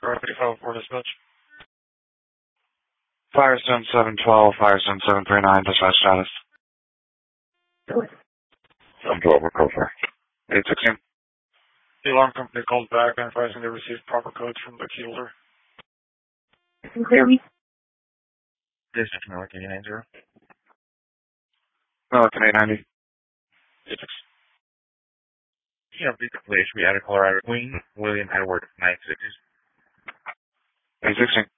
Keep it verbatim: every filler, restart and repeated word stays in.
fifty-five for dispatch. Firestone seven twelve, Firestone seven three nine, dispatch status. seven twelve, what code for? eight sixteen. The alarm company called back advising they received proper codes from the key holder. Can you hear me? District North eight nine zero. Milliken eight ninety. eight six. You know, the police, we had a Colorado Queen, William Edward, nine sixties. eight sixteen.